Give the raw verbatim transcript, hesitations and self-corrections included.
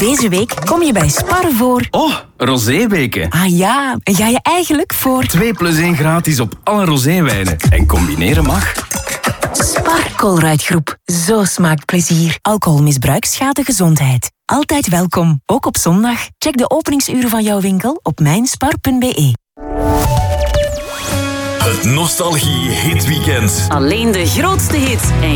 Deze week kom je bij Spar voor... Oh, roséweken. Ah ja, en ga je eigenlijk voor... twee plus één gratis op alle roséwijnen. En combineren mag. Spar Colruyt-groep. Zo smaakt plezier. Alcoholmisbruik schaadt gezondheid. Altijd welkom, ook op zondag. Check de openingsuren van jouw winkel op mijnspar punt be. Het Nostalgie Hitweekend. Alleen de grootste hits en